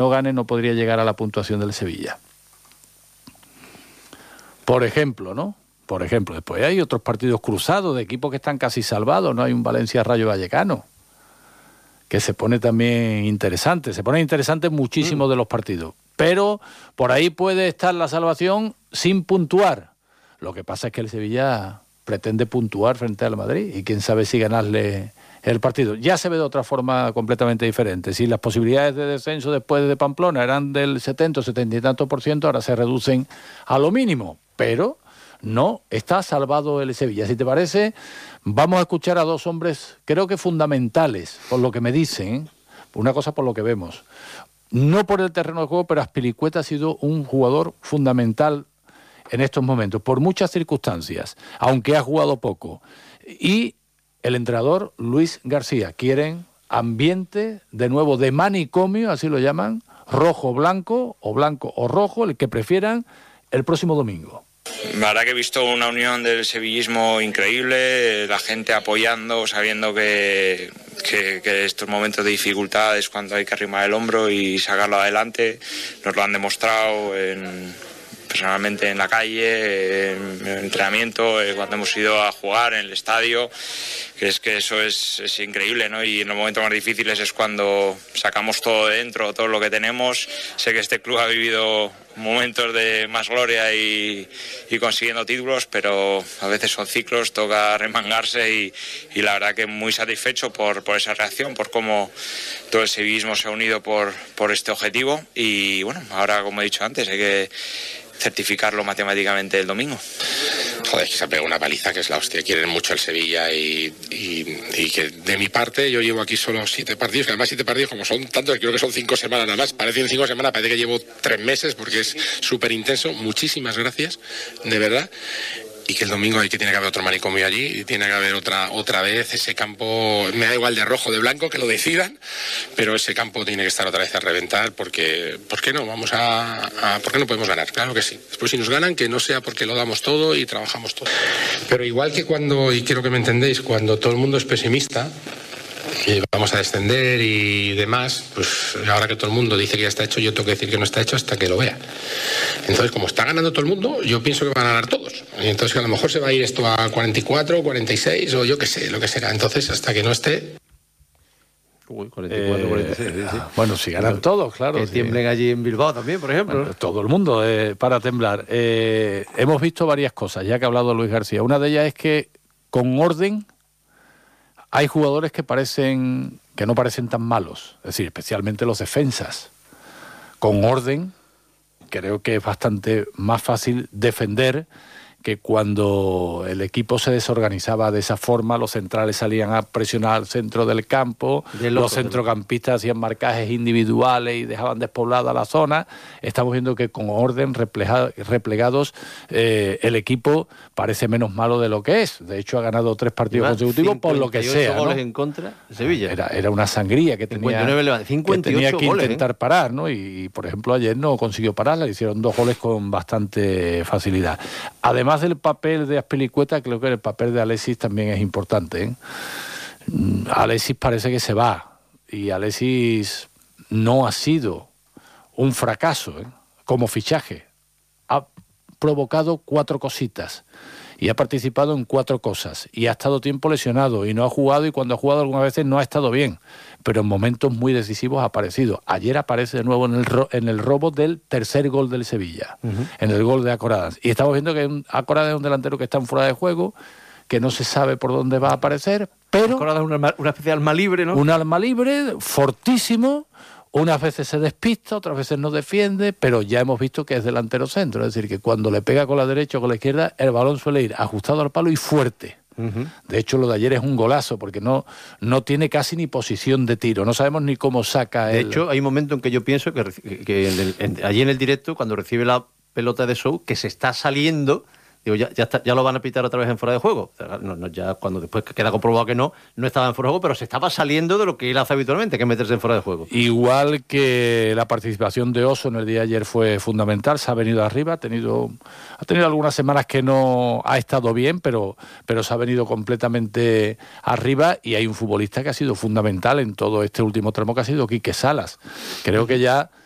no gane no podría llegar a la puntuación del Sevilla. Por ejemplo, ¿no? Por ejemplo, después hay otros partidos cruzados de equipos que están casi salvados, ¿no? Hay un Valencia-Rayo Vallecano, que se pone también interesante. Se pone interesante muchísimo de los partidos. Pero por ahí puede estar la salvación sin puntuar. Lo que pasa es que el Sevilla pretende puntuar frente al Madrid y quién sabe si ganarle el partido. Ya se ve de otra forma completamente diferente. Si las posibilidades de descenso después de Pamplona eran del 70 y tantos %, ahora se reducen a lo mínimo. Pero no está salvado el Sevilla. Si te parece, vamos a escuchar a dos hombres, creo que fundamentales, por lo que me dicen, una cosa por lo que vemos. No por el terreno de juego, pero Azpilicueta ha sido un jugador fundamental en estos momentos, por muchas circunstancias, aunque ha jugado poco. Y el entrenador Luis García, quieren ambiente, de nuevo, de manicomio, así lo llaman, rojo-blanco o rojo, el que prefieran, el próximo domingo. La verdad que he visto una unión del sevillismo increíble, la gente apoyando, sabiendo que estos momentos de dificultad es cuando hay que arrimar el hombro y sacarlo adelante. Nos lo han demostrado personalmente en la calle, en el entrenamiento, cuando hemos ido a jugar en el estadio, que es que eso es increíble, ¿no? Y en los momentos más difíciles es cuando sacamos todo de dentro, todo lo que tenemos. Sé que este club ha vivido momentos de más gloria y consiguiendo títulos, pero a veces son ciclos, toca remangarse y la verdad que muy satisfecho por esa reacción, por cómo todo el sevillismo se ha unido por este objetivo y bueno, ahora como he dicho antes hay que certificarlo matemáticamente el domingo. Joder, que se ha pegado una paliza que es la hostia. Quieren mucho el Sevilla y que de mi parte yo llevo aquí solo 7 partidos, que además 7 partidos como son tantos, creo que son 5 semanas nada más. Parecen 5 semanas, parece que llevo 3 meses porque es súper intenso. Muchísimas gracias, de verdad. Y que el domingo hay que tiene que haber otro manicomio allí, y tiene que haber otra vez ese campo, me da igual de rojo o de blanco, que lo decidan, pero ese campo tiene que estar otra vez a reventar porque, ¿por qué no? ¿Por qué no podemos ganar? Claro que sí. Después si nos ganan, que no sea porque lo damos todo y trabajamos todo. Pero igual que cuando, y quiero que me entendéis, cuando todo el mundo es pesimista, que vamos a descender y demás, pues ahora que todo el mundo dice que ya está hecho, yo tengo que decir que no está hecho hasta que lo vea. Entonces, como está ganando todo el mundo, yo pienso que van a ganar todos. Y entonces, que a lo mejor se va a ir esto a 44, 46 o yo qué sé, lo que será. Entonces, hasta que no esté... 44, 46, sí. Bueno, si ganan todos, claro. Que tiemblen allí en Bilbao también, por ejemplo. Bueno, todo el mundo para temblar. Hemos visto varias cosas, ya que ha hablado Luis García. Una de ellas es que, con orden, hay jugadores que no parecen tan malos. Es decir, especialmente los defensas. Con orden, creo que es bastante más fácil defender que cuando el equipo se desorganizaba de esa forma, los centrales salían a presionar al centro del campo, los centrocampistas hacían marcajes individuales y dejaban despoblada la zona. Estamos viendo que con orden, replegados, el equipo parece menos malo de lo que es. De hecho, ha ganado 3 partidos consecutivos por lo que sea, goles ¿no? en contra de Sevilla. Era una sangría que tenía que goles, intentar parar, ¿no? Y, por ejemplo, ayer no consiguió pararla, le hicieron 2 goles con bastante facilidad. Además del papel de Azpilicueta, creo que el papel de Alexis también es importante, ¿eh? Alexis parece que se va, y Alexis no ha sido un fracaso, ¿eh? Como fichaje. Ha provocado 4 cositas y ha participado en 4 cosas y ha estado tiempo lesionado y no ha jugado, y cuando ha jugado algunas veces no ha estado bien, pero en momentos muy decisivos ha aparecido. Ayer aparece de nuevo en el robo del tercer gol del Sevilla, en el gol de Acoradas, y estamos viendo que Acoradas es un delantero que está en fuera de juego, que no se sabe por dónde va a aparecer, pero Acoradas es una especie de alma libre, ¿no? Un alma libre, fortísimo. Unas veces se despista, otras veces no defiende, pero ya hemos visto que es delantero centro. Es decir, que cuando le pega con la derecha o con la izquierda, el balón suele ir ajustado al palo y fuerte. De hecho, lo de ayer es un golazo, porque no tiene casi ni posición de tiro. No sabemos ni cómo saca De hecho, hay un momento en que yo pienso que allí en el directo, cuando recibe la pelota de Sou, que se está saliendo... Digo, ya lo van a pitar otra vez en fuera de juego. Ya cuando después queda comprobado que no estaba en fuera de juego, pero se estaba saliendo de lo que él hace habitualmente, que es meterse en fuera de juego. Igual que la participación de Oso en el día de ayer fue fundamental, se ha venido arriba, ha tenido algunas semanas que no ha estado bien, pero se ha venido completamente arriba, y hay un futbolista que ha sido fundamental en todo este último tramo, que ha sido Quique Salas. Creo que ya